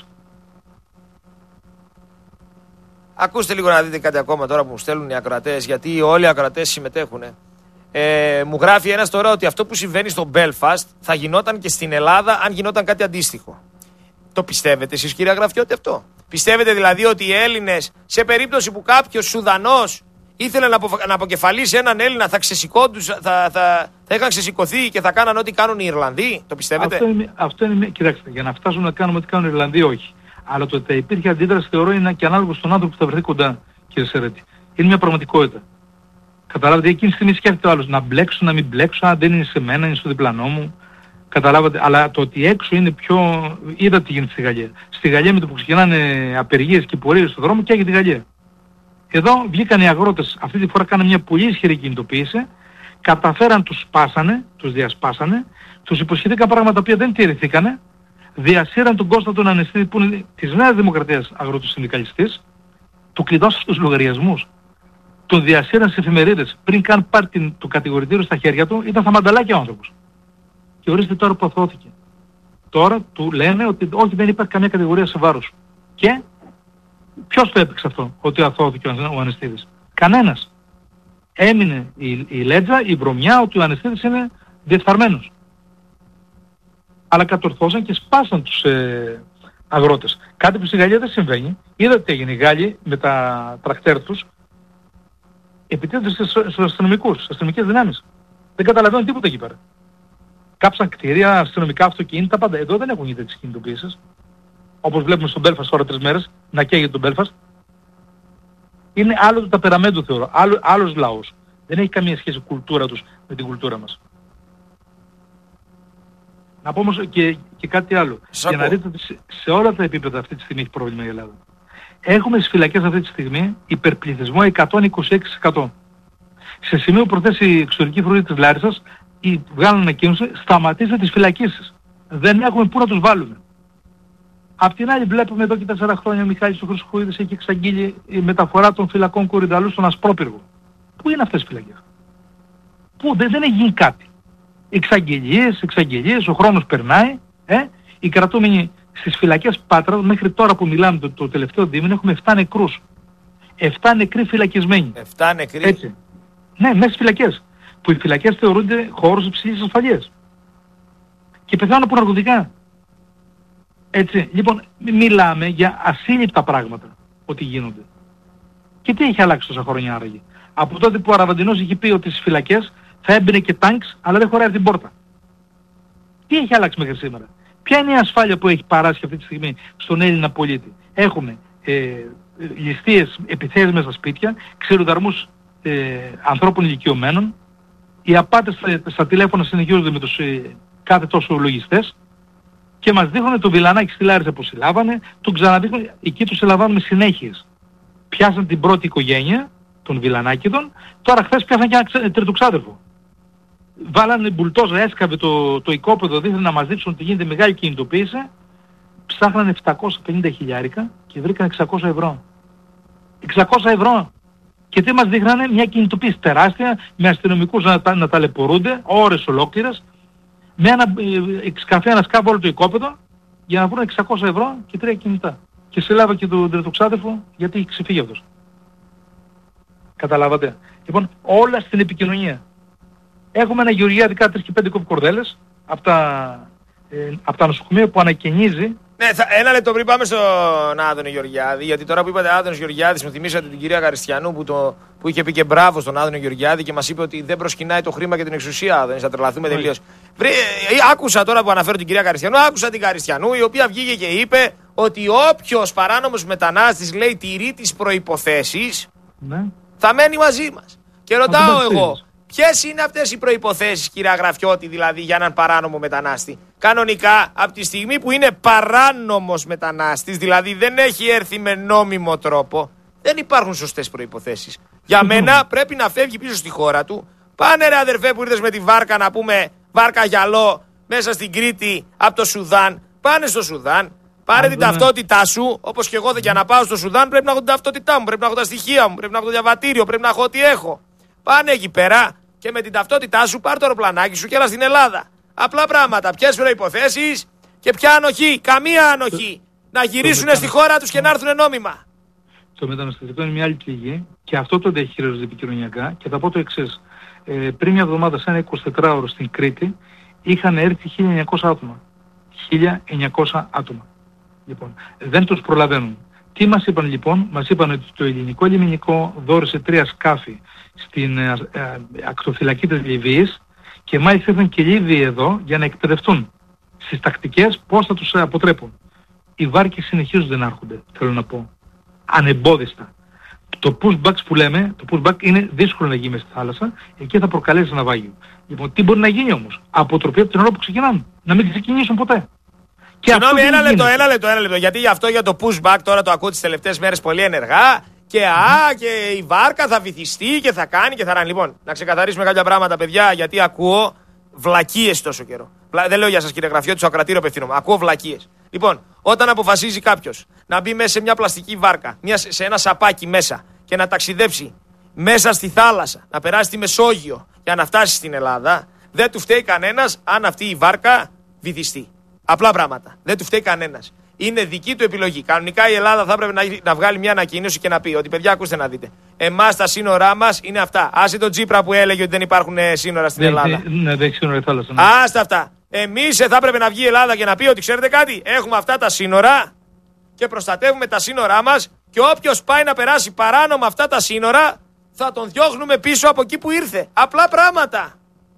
Ακούστε λίγο να δείτε κάτι ακόμα τώρα που μου στέλνουν οι ακροατές, γιατί όλοι οι ακροατές συμμετέχουν. Μου γράφει ένας τώρα ότι αυτό που συμβαίνει στο Belfast θα γινόταν και στην Ελλάδα αν γινόταν κάτι αντίστοιχο. Το πιστεύετε εσείς, κύριε Γραφιώτη, αυτό? Πιστεύετε δηλαδή ότι οι Έλληνες, σε περίπτωση που κάποιος Σουδανός ήθελε να αποκεφαλίσει έναν Έλληνα, θα είχαν ξεσηκωθεί και θα κάναν ό,τι κάνουν οι Ιρλανδοί? Το πιστεύετε? Αυτό είναι, κοιτάξτε, για να φτάσουν να κάνουμε ό,τι κάνουν οι Ιρλανδοί, όχι. Αλλά το ότι υπήρχε αντίδραση, θεωρώ, είναι και ανάλογο στον άνθρωπο που θα βρεθεί κοντά, κύριε Σερέτη. Είναι μια πραγματικότητα. Καταλάβατε, εκείνη τη στιγμή σκέφτεται ο άλλος να μπλέξω, να μην μπλέξω, αν δεν είναι σε μένα, είναι στο διπλανό μου. Καταλάβατε, αλλά το ότι έξω είναι πιο... Είδα τι γίνεται στη Γαλλία. Στη Γαλλία με το που ξεκινάνε απεργίες και πορείες στον δρόμο και για τη Γαλλία. Εδώ βγήκαν οι αγρότες, αυτή τη φορά κάνανε μια πολύ ισχυρή κινητοποίηση, καταφέραν, τους σπάσανε, τους διασπάσανε, τους υποσχεθήκαν πράγματα που δεν τηρηθήκανε, διασύραν τον Κώστα τον Ανεστίδη που είναι της Νέας Δημοκρατίας αγρότος συνδικαλιστής, του κλειδώσαν στους λογαριασμούς, τον διασύραν σε εφημερίδες, πριν καν πάρει το κατηγορητήριο στα χέρια του, ήταν στα μανταλάκια ο άνθρωπος. Και ορίστε τώρα που αθώθηκε. Τώρα του λένε ότι όχι, δεν υπάρχει καμία κατηγορία σε βάρος. Και ποιος το έπαιξε αυτό, ότι αθώθηκε ο Ανεστίδης? Κανένας. Έμεινε η λέτζα, η βρωμιά ότι ο Ανεστίδης είναι διεφθαρμένος. Αλλά κατορθώσαν και σπάσαν τους αγρότες. Κάτι που στη Γαλλία δεν συμβαίνει. Είδατε τι έγινε. Οι Γάλλοι με τα τρακτέρ τους επιτίθενται στους αστυνομικούς, στις αστυνομικές δυνάμεις. Δεν καταλαβαίνουν τίποτα εκεί πέρα. Κάψαν κτίρια, αστυνομικά αυτοκίνητα, πάντα. Εδώ δεν έχουν γίνει τέτοιες κινητοποιήσεις. Όπως βλέπουμε στον Belfast τώρα 3 μέρες, να καίγεται τον Belfast. Είναι άλλο το ταπεραμέντο, θεωρώ. Άλλος λαός. Δεν έχει καμία σχέση η κουλτούρα τους με την κουλτούρα μας. Να πω όμως και κάτι άλλο. Για να δείτε ότι σε όλα τα επίπεδα αυτή τη στιγμή έχει πρόβλημα η Ελλάδα. Έχουμε στις φυλακές αυτή τη στιγμή υπερπληθυσμό 126%. Σε σημείο προχθές η εξωτερική φρουρή της Λάρισσας βγάλουν ανακοίνωση, σταματήστε τις φυλακίσεις. Δεν έχουμε πού να τους βάλουμε. Απ' την άλλη βλέπουμε εδώ και 4 χρόνια ο Μιχάλης ο Χρυσοχοίδης έχει εξαγγείλει η μεταφορά των φυλακών Κορυδαλού στον Ασπρόπυργο. Πού είναι αυτές οι φυλακές? Πού? Δεν έχει γίνει κάτι. Εξαγγελίες, ο χρόνος περνάει. Οι κρατούμενοι στις φυλακές Πάτρας, μέχρι τώρα που μιλάμε το τελευταίο δίμηνο, έχουμε 7 νεκρούς. 7 νεκροί φυλακισμένοι. 7 νεκροί. Έτσι. Ναι, μέσα στις φυλακές. Που οι φυλακές θεωρούνται χώρους υψηλής ασφαλείας. Και πεθάνουν από ναρκωτικά. Έτσι. Λοιπόν, μιλάμε για ασύλληπτα πράγματα ότι γίνονται. Και τι έχει αλλάξει τόσα χρόνια άραγε? Από τότε που ο Αραβαντινός είχε πει ότι στις φυλακές θα έμπαινε και τάγκς, αλλά δεν χωράει από την πόρτα. Τι έχει αλλάξει μέχρι σήμερα? Ποια είναι η ασφάλεια που έχει παράσχει αυτή τη στιγμή στον Έλληνα πολίτη? Έχουμε ληστείες, επιθέσεις μέσα στα σπίτια, ξεροδαρμούς ανθρώπων ηλικιωμένων. Οι απάτες στα τηλέφωνα συνεχίζονται με τους κάθε τόσο λογιστές και μας δείχνουν το Βιλανάκι στη Λάρισα που συλλάβανε, τον ξαναδείχνουν, εκεί τους συλλαμβάνουμε συνέχειες. Πιάσαν την πρώτη οικογένεια, των Βιλανάκηδων, τώρα χθες πιάσαν και ένα τρίτο ξάδερφο. Βάλανε μπουλτόζα, έσκαβε το οικόπεδο, δείχνουν να μας δείξουν ότι γίνεται μεγάλη κινητοποίηση, ψάχνανε 750 χιλιάρικα και βρήκαν 600 ευρώ. 600 ευρώ! Και τι μας δείχνανε, μια κινητοποίηση τεράστια, με αστυνομικούς να ταλαιπωρούνται, ώρες ολόκληρες, με ένα σκάφο όλο το οικόπεδο, για να βρουν 600 ευρώ και 3 κινητά. Και συλλάβα και τον τριτοξάδερφο, γιατί έχει ξεφύγει αυτός. Καταλάβατε. Λοιπόν, όλα στην επικοινωνία. Έχουμε ένα γεωργιάδικα 3 και 5 κορδέλες από τα νοσοκομεία που ανακαινίζει. Ναι, ένα λεπτό πριν πάμε στον Άδωνη Γεωργιάδη, γιατί τώρα που είπατε Άδωνης Γεωργιάδης, μου θυμήσατε την κυρία Καριστιανού που είχε πει και μπράβο στον Άδωνη Γεωργιάδη και μας είπε ότι δεν προσκυνάει το χρήμα και την εξουσία. Άδωνη, θα τρελαθούμε τελείως. Άκουσα τώρα που αναφέρω την κυρία Καριστιανού, άκουσα την Καριστιανού, η οποία βγήκε και είπε ότι όποιος παράνομος μετανάστης, λέει, τηρεί τις προϋποθέσεις, ναι, θα μένει μαζί μας. Και ρωτάω εγώ, ποιες είναι αυτές οι προϋποθέσεις, κυρία Γραφιώτη, δηλαδή για έναν παράνομο μετανάστη? Κανονικά, από τη στιγμή που είναι παράνομος μετανάστης, δηλαδή δεν έχει έρθει με νόμιμο τρόπο, δεν υπάρχουν σωστές προϋποθέσεις. Για μένα πρέπει να φεύγει πίσω στη χώρα του. Πάνε ρε αδερφέ που ήρθες με τη βάρκα, να πούμε βάρκα γυαλό, μέσα στην Κρήτη, από το Σουδάν. Πάνε στο Σουδάν, πάρε την ταυτότητά σου, όπως και εγώ για να πάω στο Σουδάν πρέπει να έχω την ταυτότητά μου, πρέπει να έχω τα στοιχεία μου, πρέπει να έχω το διαβατήριο, πρέπει να έχω ό,τι έχω. Πάνε εκεί πέρα και με την ταυτότητά σου πάρ' το αεροπλανάκι σου και έλα στην Ελλάδα. Απλά πράγματα. Ποιες προϋποθέσεις και ποια ανοχή? Καμία ανοχή. Να γυρίσουν στη χώρα τους και να έρθουν νόμιμα. Το μεταναστευτικό είναι μια άλλη πληγή και αυτό το διαχειρίζονται επικοινωνιακά και θα πω το εξής. Πριν μια εβδομάδα, σε ένα 24ωρο στην Κρήτη, είχαν έρθει 1.900 άτομα. 1.900 άτομα. Λοιπόν, δεν τους προλαβαίνουν. Τι μας είπαν λοιπόν? Μας είπαν ότι το ελληνικό λιμενικό δώρισε 3 σκάφη στην ακτοφυλακή της Λιβύης και μάλιστα ήρθαν και Λίβοι εδώ για να εκπαιδευτούν στις τακτικές πώς θα τους αποτρέπουν. Οι βάρκες συνεχίζονται να έρχονται, θέλω να πω, ανεμπόδιστα. Το pushback που λέμε, το pushback είναι δύσκολο να γίνει μέσα στη θάλασσα, εκεί θα προκαλέσει ναυάγιο. Λοιπόν, τι μπορεί να γίνει όμως? Αποτροπή από την ώρα που ξεκινάνε, να μην ξεκινήσουν ποτέ. Συγγνώμη, ένα λεπτό, γιατί γι' αυτό για το pushback τώρα το ακούω τις τελευταίες μέρες πολύ ενεργά και και η βάρκα θα βυθιστεί και θα κάνει και θα ράνει. Λοιπόν, να ξεκαθαρίσουμε κάποια πράγματα, παιδιά, γιατί ακούω βλακίες τόσο καιρό. Δεν λέω για σας, κύριε Γραφιώτη, στο ακρατήριο απευθύνομαι. Ακούω βλακίες. Λοιπόν, όταν αποφασίζει κάποιος να μπει μέσα σε μια πλαστική βάρκα, σε ένα σαπάκι μέσα και να ταξιδέψει μέσα στη θάλασσα, να περάσει τη Μεσόγειο για να φτάσει στην Ελλάδα, δεν του φταίει κανένας αν αυτή η βάρκα βυθιστεί. Απλά πράγματα. Δεν του φταίει κανένας. Είναι δική του επιλογή. Κανονικά η Ελλάδα θα έπρεπε να βγάλει μια ανακοίνωση και να πει ότι, παιδιά, ακούστε να δείτε. Εμάς τα σύνορά μας είναι αυτά. Άσε τον Τσίπρα που έλεγε ότι δεν υπάρχουν σύνορα στην Ελλάδα. Ναι, δεν έχει σύνορα η θάλασσα. Ναι. Άστα αυτά. Εμείς θα έπρεπε να βγει η Ελλάδα και να πει ότι, ξέρετε κάτι, έχουμε αυτά τα σύνορα και προστατεύουμε τα σύνορά μας και όποιος πάει να περάσει παράνομα αυτά τα σύνορα θα τον διώχνουμε πίσω από εκεί που ήρθε. Απλά πράγματα.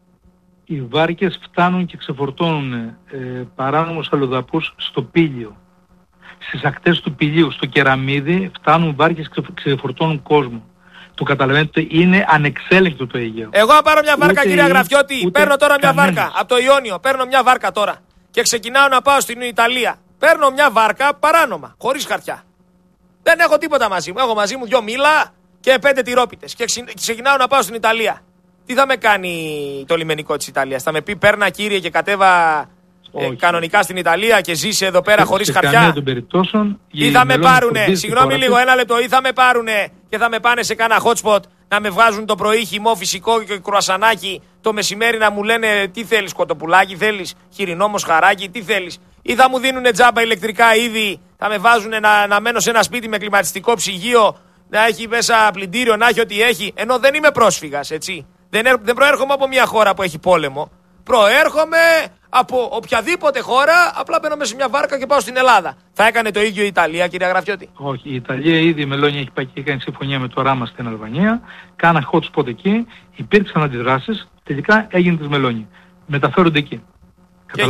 Οι βάρκες φτάνουν και ξεφορτώνουν παράνομους αλλοδαπούς στο Πήλιο. Στις ακτές του Πηλίου, στο Κεραμίδι, φτάνουν βάρκες και ξεφορτώνουν κόσμο. Το καταλαβαίνετε, είναι ανεξέλεγκτο το Αιγαίο. Εγώ θα πάρω μια βάρκα, κύριε Γραφιώτη. Παίρνω τώρα μια βάρκα από το Ιόνιο. Παίρνω μια βάρκα τώρα και ξεκινάω να πάω στην Ιταλία. Παίρνω μια βάρκα παράνομα, χωρίς χαρτιά. Δεν έχω τίποτα μαζί μου. Έχω μαζί μου 2 μήλα και 5 τυρόπιτες. Και ξεκινάω να πάω στην Ιταλία. Τι θα με κάνει το λιμενικό της Ιταλίας? Θα με πει, παίρνα κύριε και κατέβα κανονικά στην Ιταλία και ζήσε εδώ πέρα χωρίς χαρτιά? Ή θα με πάρουνε, συγγνώμη λίγο, ένα λεπτό, ή θα με πάρουνε και θα με πάνε σε κάνα hotspot να με βγάζουν το πρωί χυμό φυσικό και κρουασανάκι, το μεσημέρι να μου λένε τι θέλεις, κοτοπουλάκι θέλεις, χοιρινό μοσχαράκι, τι θέλεις? Ή θα μου δίνουνε τζάμπα ηλεκτρικά είδη, θα με βάζουν να μένω σε ένα σπίτι με κλιματιστικό ψυγείο, να έχει μέσα πλυντήριο, να έχει ό,τι έχει, ενώ δεν είμαι πρόσφυγας, έτσι. Δεν προέρχομαι από μια χώρα που έχει πόλεμο. Προέρχομαι από οποιαδήποτε χώρα, απλά μπαίνω μέσα σε μια βάρκα και πάω στην Ελλάδα. Θα έκανε το ίδιο η Ιταλία, κύριε Γραφιώτη? Όχι, η Ιταλία ήδη η Μελώνη έχει πάει και έκανε συμφωνία με το Ράμα στην Αλβανία. Κάνα hot spot εκεί, υπήρξαν αντιδράσεις, τελικά έγινε της Μελώνη. Μεταφέρονται εκεί. Και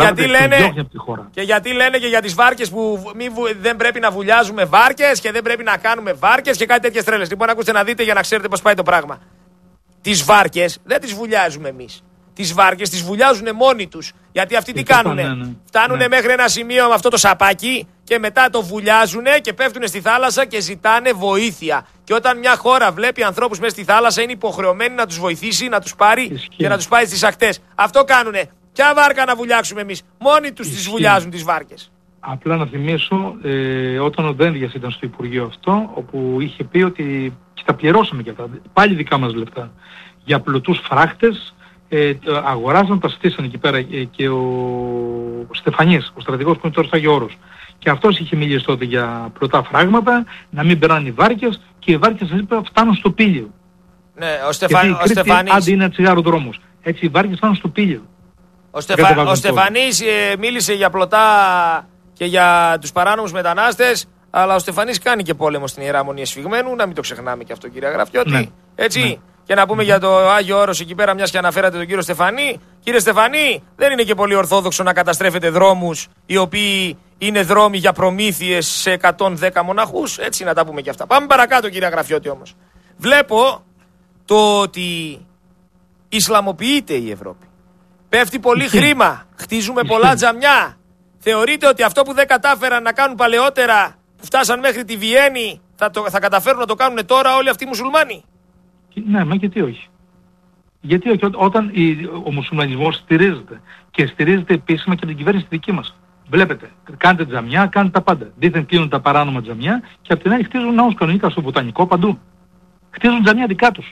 γιατί λένε και για τις βάρκες που δεν πρέπει να βουλιάζουμε βάρκες και δεν πρέπει να κάνουμε βάρκες και κάτι τέτοιες τρέλες. Λοιπόν, ακούστε να δείτε για να ξέρετε πώς πάει το πράγμα. Τις βάρκες δεν τις βουλιάζουμε εμείς. Τις βάρκες τις βουλιάζουν μόνοι τους. Γιατί αυτοί τι κάνουνε? Φτάνουνε μέχρι ένα σημείο με αυτό το σαπάκι και μετά το βουλιάζουνε και πέφτουνε στη θάλασσα και ζητάνε βοήθεια. Και όταν μια χώρα βλέπει ανθρώπους μέσα στη θάλασσα, είναι υποχρεωμένη να τους βοηθήσει, να τους πάρει και να τους πάει στις ακτές. Αυτό κάνουνε. Ποια βάρκα να βουλιάξουμε εμείς? Μόνοι τους τις βουλιάζουν τις βάρκες. Απλά να θυμίσω, όταν ο Δένδιας ήταν στο Υπουργείο αυτό, όπου είχε πει ότι και τα πληρώσαμε και αυτά, πάλι δικά μας λεφτά, για πλωτούς φράχτες, αγοράζαν, τα στήσαν εκεί πέρα και ο Στεφανής, ο στρατηγός που είναι τώρα στο Άγιο Όρος. Και αυτός είχε μιλήσει τότε για πλωτά φράγματα, να μην περνάνε οι βάρκες, και οι βάρκες σας είπα φτάνουν στο Πήλιο. Ναι, ο Στεφανής. Άντε είναι τσιγάρο δρόμος. Έτσι οι βάρκες φτάνουν στο Πήλιο. Ο Στεφανής μίλησε για πλωτά και για τους παράνομους μετανάστες, αλλά ο Στεφανής κάνει και πόλεμο στην Ιερά Μονή Εσφυγμένου, να μην το ξεχνάμε και αυτό, κύριε Γραφιώτη. Ναι. Έτσι. Ναι. Και να πούμε για το Άγιο Όρος εκεί πέρα, μιας και αναφέρατε τον κύριο Στεφανή. Κύριε Στεφανή, δεν είναι και πολύ ορθόδοξο να καταστρέφετε δρόμους οι οποίοι είναι δρόμοι για προμήθειες σε 110 μοναχούς. Έτσι, να τα πούμε και αυτά. Πάμε παρακάτω, κύριε Γραφιώτη, όμως. Βλέπω το ότι ισλαμοποιείται η Ευρώπη. Πέφτει πολύ χρήμα. Χτίζουμε πολλά τζαμιά. Θεωρείτε ότι αυτό που δεν κατάφεραν να κάνουν παλαιότερα, που φτάσαν μέχρι τη Βιέννη, θα καταφέρουν να το κάνουν τώρα όλοι αυτοί οι μουσουλμάνοι? Ναι, μα γιατί όχι? Γιατί όχι, όταν ο μουσουλμανισμός στηρίζεται και στηρίζεται επίσημα και την κυβέρνηση δική μας. Βλέπετε, κάνετε τζαμιά, κάνετε τα πάντα. Δήθεν κλείνουν τα παράνομα τζαμιά και απ' την άλλη χτίζουν ναούς κανονικά στο Βοτανικό, παντού. Χτίζουν τζαμιά δικά τους.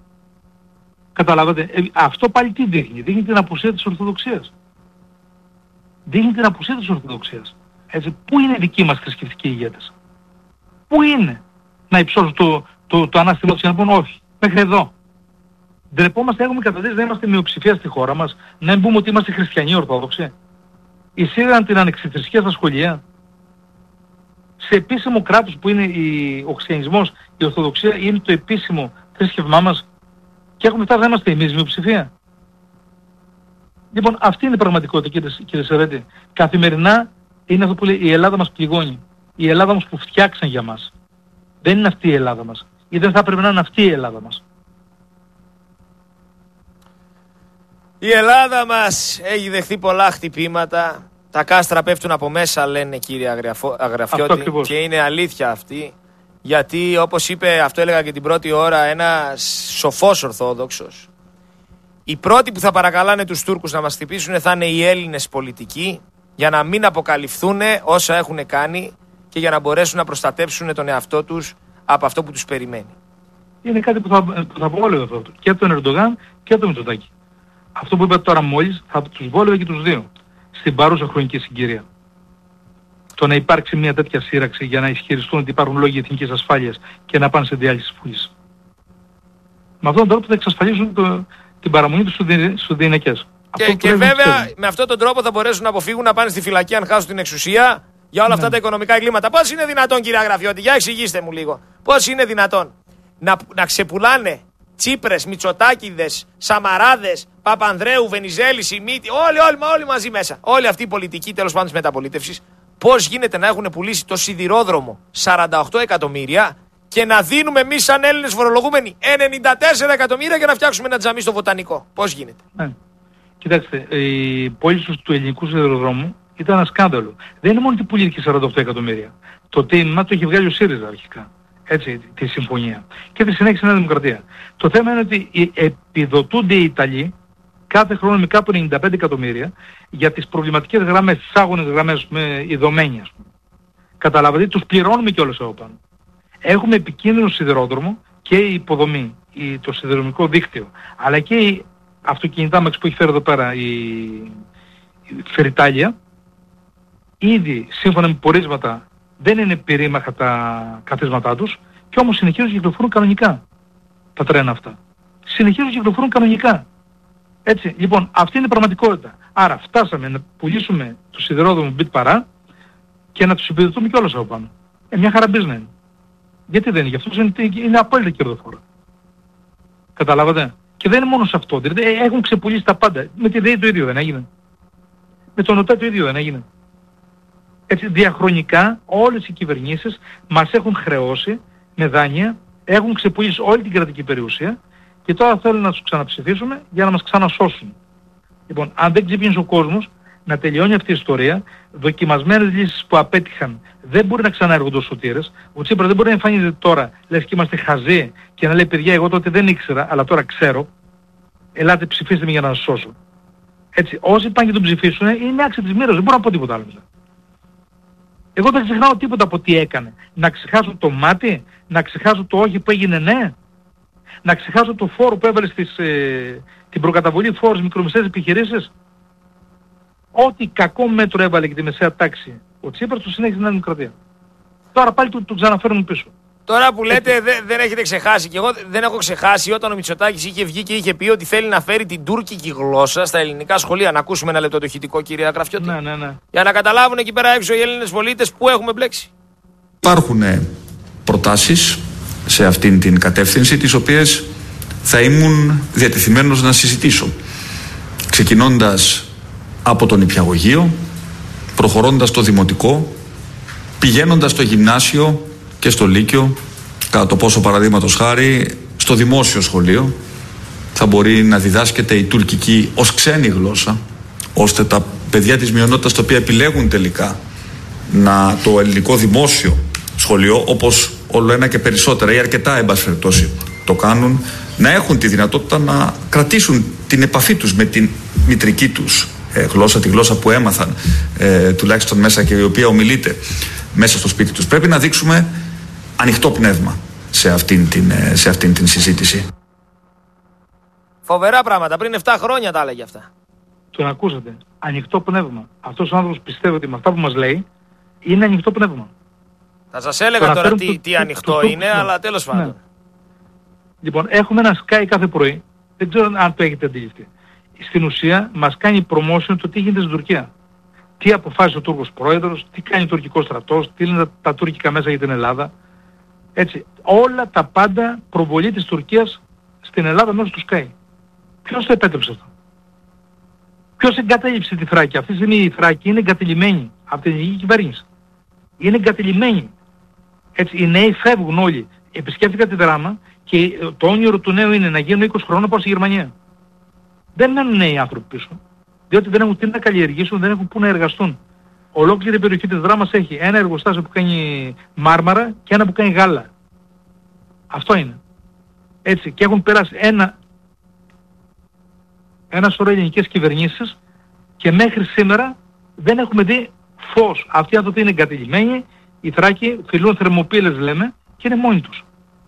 Καταλάβατε, αυτό πάλι τι δείχνει? Δείχνει την απουσία της Ορθοδοξίας. Δείχνει την απουσία της Ορθοδοξίας. Έτσι, πού είναι οι δικοί μας θρησκευτικοί ηγέτες? Πού είναι να υψώσουν το ανάστημά τους και να πούν όχι, μέχρι εδώ? Ντρεπόμαστε, έχουμε καταδείξει, δεν είμαστε μειοψηφία στη χώρα μας, να μην πούμε ότι είμαστε χριστιανοί Ορθόδοξοι. Εισήγαγαν την ανεξιθρησκεία στα σχολεία. Σε επίσημο κράτος που είναι ο χριστιανισμός, η Ορθοδοξία είναι το επίσημο θρησκευμά μας, και έχουμε φτάσει να είμαστε εμείς μειοψηφία. Λοιπόν, αυτή είναι η πραγματικότητα, κύριε Σερέτη. Καθημερινά είναι αυτό που λέει, η Ελλάδα μας πληγώνει. Η Ελλάδα μας που φτιάξαν για μας. Δεν είναι αυτή η Ελλάδα μας. Ή δεν θα πρέπει να είναι αυτή η Ελλάδα μας. Η Ελλάδα μας έχει δεχθεί πολλά χτυπήματα. Τα κάστρα πέφτουν από μέσα, λένε, κύριε Αγραφιώτη. Και είναι αλήθεια αυτή. Γιατί, όπως είπε, αυτό έλεγα και την πρώτη ώρα, ένας σοφός Ορθόδοξος, οι πρώτοι που θα παρακαλάνε τους Τούρκους να μας χτυπήσουν θα είναι οι Έλληνες πολιτικοί, για να μην αποκαλυφθούν όσα έχουν κάνει και για να μπορέσουν να προστατεύσουν τον εαυτό τους από αυτό που τους περιμένει. Είναι κάτι που θα βόλευε αυτό. Και από τον Ερντογάν και από τον Μητσοτάκη. Αυτό που είπατε τώρα μόλις θα τους βόλευε και τους δύο. Στην παρούσα χρονική συγκυρία. Το να υπάρξει μια τέτοια σύραξη για να ισχυριστούν ότι υπάρχουν λόγοι εθνικής ασφάλειας και να πάνε σε διάλυση της Βουλής. Με αυτόν τον τρόπο θα εξασφαλίσουν την παραμονή τους στους διενεκές. Και βέβαια με αυτόν τον τρόπο θα μπορέσουν να αποφύγουν να πάνε στη φυλακή αν χάσουν την εξουσία για όλα αυτά τα οικονομικά εγκλήματα. Πώς είναι δυνατόν, κύριε Αγραφιώτη, για εξηγήστε μου λίγο. Πώς είναι δυνατόν να ξεπουλάνε Τσίπρες, Μητσοτάκηδες, Σαμαράδες, Παπανδρέου, Βενιζέλη, Σιμίτη, όλοι μαζί μέσα. Όλοι αυτοί οι πολιτικοί, τέλος πάντων της μεταπολίτευσης, πώς γίνεται να έχουν πουλήσει το σιδηρόδρομο 48 εκατομμύρια και να δίνουμε εμείς σαν Έλληνες φορολογούμενοι 94 εκατομμύρια για να φτιάξουμε ένα τζαμί στο Βοτανικό? Πώς γίνεται? Ναι. Κοιτάξτε, η πώληση του ελληνικού σιδηροδρόμου ήταν ένα σκάνδαλο. Δεν είναι μόνο ότι πουλήθηκε 48 εκατομμύρια. Το τίμημα το είχε βγάλει ο ΣΥΡΙΖΑ αρχικά. Έτσι, τη συμφωνία. Και τη συνέχισε η Νέα Δημοκρατία. Το θέμα είναι ότι επιδοτούνται οι Ιταλοί κάθε χρόνο με κάπου 95 εκατομμύρια για τις προβληματικές γραμμές, τις άγονες γραμμές με ειδωμένοι, ας πούμε. Καταλαβαίνετε, τους πληρώνουμε κιόλας εδώ πάνω. Έχουμε επικίνδυνο σιδηρόδρομο και η υποδομή, το σιδηροδρομικό δίκτυο, αλλά και η αυτοκινητά μας που έχει φέρει εδώ πέρα η Φεριτάλια, ήδη σύμφωνα με πορίσματα δεν είναι περίμαχα τα καθίσματά τους, και όμως συνεχίζουν και κυκλοφορούν κανονικά τα τρένα αυτά. Συνεχίζουν και κυκλοφορούν κανονικά. Έτσι, λοιπόν, αυτή είναι η πραγματικότητα. Άρα φτάσαμε να πουλήσουμε το σιδηρόδρομο μπιτ παρά και να τους επιδοτούμε κιόλας από πάνω. Μια χαρά business είναι. Γιατί δεν είναι? Γι' αυτό είναι απόλυτα κερδοφόρο. Καταλάβατε? Και δεν είναι μόνο σε αυτό. Δηλαδή έχουν ξεπουλήσει τα πάντα. Με τη ΔΕΗ το ίδιο δεν έγινε? Με τον ΟΤΕ το ίδιο δεν έγινε? Έτσι, διαχρονικά όλες οι κυβερνήσεις μας έχουν χρεώσει με δάνεια, έχουν ξεπουλήσει όλη την κρατική περιουσία Και τώρα θέλουν να τους ξαναψηφίσουμε για να μας ξανασώσουν. Λοιπόν, αν δεν ξυπνήσει ο κόσμος, να τελειώνει αυτή η ιστορία, δοκιμασμένες λύσεις που απέτυχαν δεν μπορεί να ξαναέρχονται ως σωτήρες. Ο Τσίπρας δεν μπορεί να εμφανίζεται τώρα, λες και είμαστε χαζοί και να λέει παιδιά εγώ τότε δεν ήξερα, αλλά τώρα ξέρω, ελάτε ψηφίστε με για να σας σώσω. Έτσι, όσοι πάνε και τον ψηφίσουν είναι άξια της μοίρας, δεν μπορώ να πω τίποτα άλλο. Εγώ δεν ξεχνάω τίποτα από τι έκανε. Να ξεχάσω το μάτι, να ξεχάσω το όχι που έγινε ναι, να ξεχάσω το φόρο που έβαλε την προκαταβολή φόρου στις μικρομεσαίες επιχειρήσεις. Ό,τι κακό μέτρο έβαλε και τη μεσαία τάξη ο Τσίπρας το συνέχισε η Νέα Δημοκρατία. Τώρα πάλι το ξαναφέρουν πίσω. Τώρα που λέτε δεν έχετε ξεχάσει, και εγώ δεν έχω ξεχάσει όταν ο Μητσοτάκης είχε βγει και είχε πει ότι θέλει να φέρει την τουρκική γλώσσα στα ελληνικά σχολεία. Να ακούσουμε ένα λεπτό το ηχητικό, κύριε Αγραφιώτη. Ναι. Για να καταλάβουν εκεί πέρα έξω οι Έλληνες πολίτες που έχουμε μπλέξει. Υπάρχουν προτάσεις σε αυτήν την κατεύθυνση, τις οποίες θα ήμουν διατεθειμένος να συζητήσω. Ξεκινώντας από τον νηπιαγωγείο, προχωρώντας στο δημοτικό, πηγαίνοντας στο γυμνάσιο και στο λύκειο, κατά το πόσο παραδείγματος χάρη στο δημόσιο σχολείο θα μπορεί να διδάσκεται η τουρκική ως ξένη γλώσσα, ώστε τα παιδιά της μειονότητας τα οποία επιλέγουν τελικά το ελληνικό δημόσιο σχολείο, όπως όλο ένα και περισσότερα ή αρκετά εν πάση περιπτώσει το κάνουν, να έχουν τη δυνατότητα να κρατήσουν την επαφή τους με την μητρική τους γλώσσα, τη γλώσσα που έμαθαν τουλάχιστον μέσα και η οποία ομιλείται μέσα στο σπίτι τους. Πρέπει να δείξουμε ανοιχτό πνεύμα σε αυτήν την συζήτηση. Φοβερά πράγματα. Πριν 7 χρόνια τα έλεγε αυτά. Τον ακούσατε. Ανοιχτό πνεύμα. Αυτός ο άνθρωπος πιστεύει ότι με αυτά που μας λέει είναι ανοιχτό πνεύμα. Θα σας έλεγα τώρα τι ανοιχτό είναι, αλλά τέλος πάντων. Ναι. Λοιπόν, έχουμε ένα Sky κάθε πρωί. Δεν ξέρω αν το έχετε αντιληφθεί. Στην ουσία μας κάνει promotion το τι γίνεται στην Τουρκία. Τι αποφάσισε ο Τούρκος πρόεδρος, τι κάνει ο τουρκικός στρατός, τι λένε τα τουρκικά μέσα για την Ελλάδα. Έτσι, όλα τα πάντα προβολή της Τουρκίας στην Ελλάδα μέσω του Sky. Ποιος το επέτρεψε αυτό? Ποιος εγκατέλειψε τη Θράκη? Αυτή τη στιγμή η Θράκη είναι εγκατελειμμένη από την ελληνική κυβέρνηση. Είναι εγκατελειμμένη. Έτσι, οι νέοι φεύγουν όλοι. Επισκέφθηκα τη Δράμα και το όνειρο του νέου είναι να γίνουν 20 χρόνια να πάω στη Γερμανία. Δεν μένουν νέοι άνθρωποι πίσω. Διότι δεν έχουν τι να καλλιεργήσουν, δεν έχουν πού να εργαστούν. Ολόκληρη η περιοχή της Δράμας έχει ένα εργοστάσιο που κάνει μάρμαρα και ένα που κάνει γάλα. Αυτό είναι. Έτσι, και έχουν περάσει ένα σωρό ελληνικές κυβερνήσεις και μέχρι σήμερα δεν έχουμε δει φως. Αυτοί οι άνθρωποι είναι εγκατελειμμένοι, οι Θράκοι φιλούν θερμοπύλες λέμε και είναι μόνοι τους.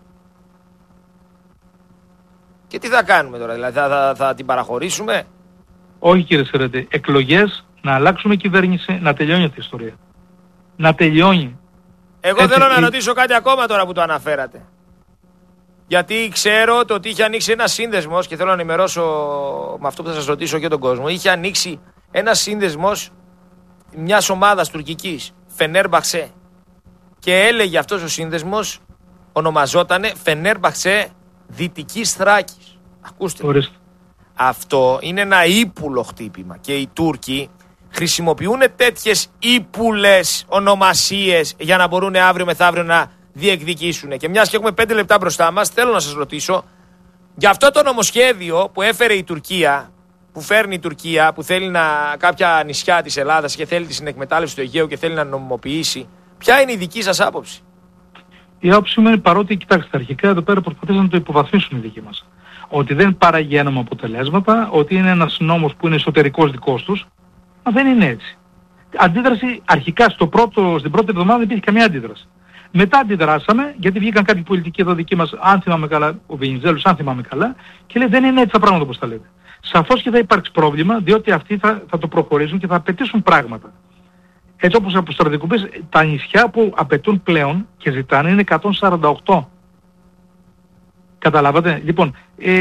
Και τι θα κάνουμε τώρα, δηλαδή θα την παραχωρήσουμε? Όχι κύριε Σερέντη, εκλογές, να αλλάξουμε κυβέρνηση, να τελειώνει αυτή η ιστορία. Να τελειώνει. Εγώ θέλω να ρωτήσω κάτι ακόμα τώρα που το αναφέρατε. Γιατί ξέρω το ότι είχε ανοίξει ένας σύνδεσμος και θέλω να ενημερώσω με αυτό που θα σας ρωτήσω και τον κόσμο. Είχε ανοίξει ένας σύνδεσμος μιας ομάδας τουρκικής, Φενέρμπαχσε. Και έλεγε αυτός ο σύνδεσμος, ονομαζότανε Φενέρμπαχσε Δυτικής Θράκης. Ακούστε. Ορίστε. Αυτό είναι ένα ύπουλο χτύπημα και οι Τούρκοι χρησιμοποιούν τέτοιες ύπουλες ονομασίες για να μπορούν αύριο μεθαύριο να διεκδικήσουν. Και μιας και έχουμε 5 λεπτά μπροστά μας, θέλω να σας ρωτήσω για αυτό το νομοσχέδιο που έφερε η Τουρκία, που φέρνει η Τουρκία, που θέλει κάποια νησιά της Ελλάδας και θέλει τη συνεκμετάλλευση του Αιγαίου και θέλει να νομιμοποιήσει. Ποια είναι η δική σας άποψη? Η άποψη μου είναι παρότι, κοιτάξτε, αρχικά εδώ πέρα προσπαθήσαν να το υποβαθμίσουν οι δικοί μας. Ότι δεν παραγγέλνουμε αποτελέσματα, ότι είναι ένας νόμος που είναι εσωτερικός δικός τους. Μα δεν είναι έτσι. Αντίδραση αρχικά στην πρώτη εβδομάδα δεν υπήρχε καμία αντίδραση. Μετά αντιδράσαμε, γιατί βγήκαν κάποιοι πολιτικοί εδώ δικοί μας, αν θυμάμαι καλά, ο Βενιζέλος, αν θυμάμαι καλά, και λέει δεν είναι έτσι τα πράγματα όπως τα λέτε. Σαφώς και θα υπάρξει πρόβλημα, διότι αυτοί θα το προχωρήσουν και θα απαιτήσουν πράγματα. Έτσι όπως από στρατικουπές, τα νησιά που απαιτούν πλέον και ζητάνε είναι 148. Καταλάβατε. Λοιπόν,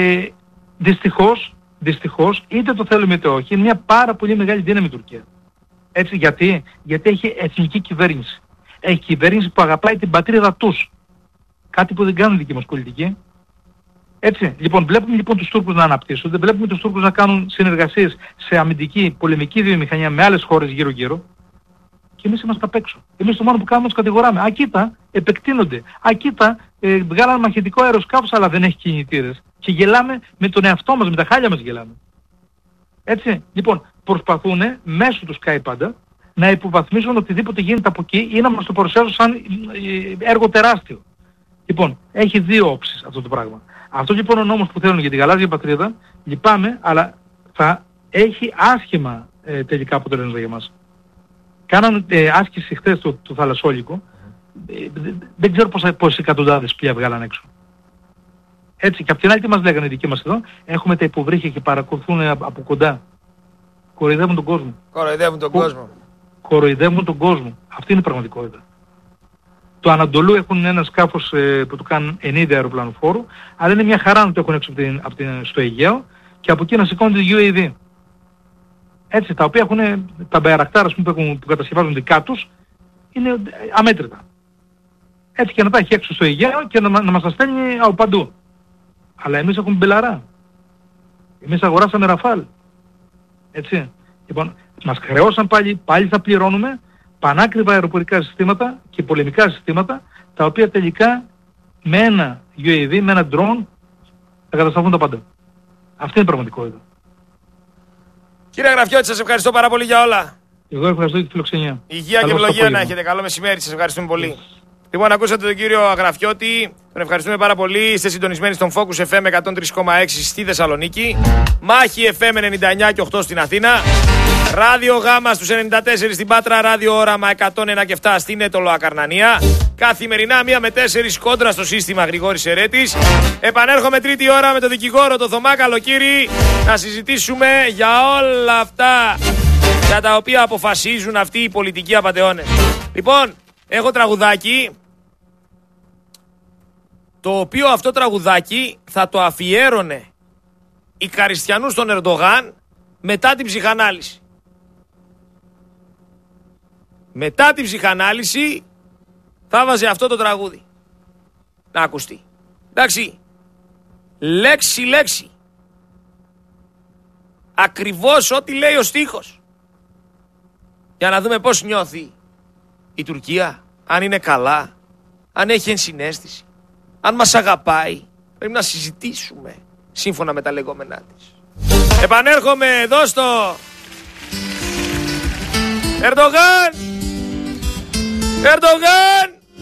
δυστυχώς, είτε το θέλουμε είτε όχι, είναι μια πάρα πολύ μεγάλη δύναμη η Τουρκία. Έτσι, γιατί έχει εθνική κυβέρνηση. Έχει κυβέρνηση που αγαπάει την πατρίδα τους. Κάτι που δεν κάνουν οι δικοί μας πολιτικοί. Έτσι, λοιπόν, βλέπουμε λοιπόν τους Τούρκους να αναπτύσσονται, βλέπουμε τους Τούρκους να κάνουν συνεργασίες σε αμυντική, πολεμική βιομηχανία με άλλες χώρες γύρω-γύρω. Και εμείς είμαστε απ' έξω. Εμείς το μόνο που κάνουμε τους κατηγοράμε. Κοίτα, επεκτείνονται. Κοίτα, βγάλαν μαχητικό αεροσκάφος αλλά δεν έχει κινητήρες. Και γελάμε με τον εαυτό μας, με τα χάλια μας γελάμε. Έτσι, λοιπόν, προσπαθούν μέσω του Sky πάντα να υποβαθμίσουν οτιδήποτε γίνεται από εκεί ή να μας το παρουσιάσουν σαν έργο τεράστιο. Λοιπόν, έχει δύο όψεις αυτό το πράγμα. Αυτό λοιπόν ο νόμος που θέλουν για τη γαλάζια πατρίδα, λυπάμαι, αλλά θα έχει άσχημα τελικά αποτελέσματα για μας. Κάναν άσκηση χθες του θαλασσόλικο, δεν ξέρω πόσες εκατοντάδες πλοία βγάλαν έξω. Έτσι, και απ' την άλλη τι μας λέγανε οι δικοί μας εδώ, έχουμε τα υποβρύχια και παρακολουθούν από κοντά. Κοροϊδεύουν τον κόσμο. Κοροϊδεύουν τον κόσμο. Αυτή είναι η πραγματικότητα. Το Ανατολού έχουν ένα σκάφος που του κάνουν 90 αεροπλανοφόρου, αλλά είναι μια χαρά να το έχουν έξω στο Αιγαίο και από εκεί να σηκώνονται UAV. Έτσι, τα οποία έχουν τα μπαϊρακτάρα που κατασκευάζουν δικά τους, είναι αμέτρητα. Έτσι και να τα έχει έξω στο Αιγαίο και να μας τα στέλνει από παντού. Αλλά εμείς έχουμε μπελαρά. Εμείς αγοράσαμε Ραφάλ. Έτσι. Λοιπόν, μας χρεώσαν πάλι θα πληρώνουμε πανάκριβα αεροπορικά συστήματα και πολεμικά συστήματα, τα οποία τελικά με ένα UAV, με ένα drone θα κατασταθούν τα πάντα. Αυτή είναι η πραγματικότητα. Κύριε Γραφιώτη, σας ευχαριστώ πάρα πολύ για όλα. Εγώ ευχαριστώ για τη φιλοξενία. Υγεία και ευλογία να έχετε. Καλό μεσημέρι. Σας ευχαριστούμε πολύ. Λοιπόν, ακούσατε τον κύριο Αγραφιώτη. Τον ευχαριστούμε πάρα πολύ. Είστε συντονισμένοι στον Focus FM 103,6 στη Θεσσαλονίκη. Μάχη FM 99 και 8 στην Αθήνα. Ράδιο Γάμα στους 94 στην Πάτρα. Ράδιο Όραμα 101 και 7 στην Έτολο Ακαρνανία. Καθημερινά 1 με 4 κόντρα στο σύστημα Γρηγόρης Ερέτης. Επανέρχομαι τρίτη ώρα με τον δικηγόρο τον Θωμά Καλοκύρη να συζητήσουμε για όλα αυτά για τα οποία αποφασίζουν αυτοί οι πολιτικοί απατεώνες. Λοιπόν, έχω τραγουδάκι, το οποίο αυτό τραγουδάκι θα το αφιέρωνε οι Καριστιανούς στον Ερντογάν μετά την ψυχανάλυση. Μετά την ψυχανάλυση θα βάζει αυτό το τραγούδι να ακουστεί. Εντάξει, λέξη ακριβώς ό,τι λέει ο στίχος, για να δούμε πώς νιώθει η Τουρκία, αν είναι καλά, αν έχει ενσυναίσθηση, αν μας αγαπάει. Πρέπει να συζητήσουμε σύμφωνα με τα λεγόμενά της. Επανέρχομαι εδώ στο Ερντογάν!